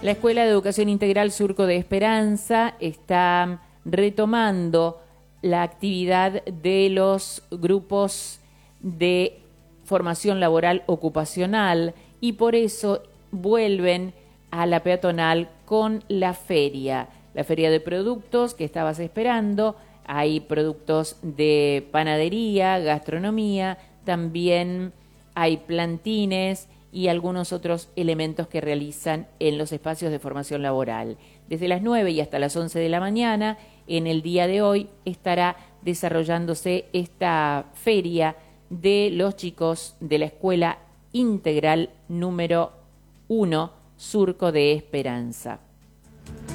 La Escuela de Educación Integral Surco de Esperanza está retomando la actividad de los grupos de formación laboral ocupacional y por eso vuelven a la peatonal con la feria de productos que estabas esperando. Hay productos de panadería, gastronomía, también hay plantines y algunos otros elementos que realizan en los espacios de formación laboral. Desde las 9 y hasta las 11 de la mañana, en el día de hoy, estará desarrollándose esta feria de los chicos de la Escuela Integral número 1, Surco de Esperanza.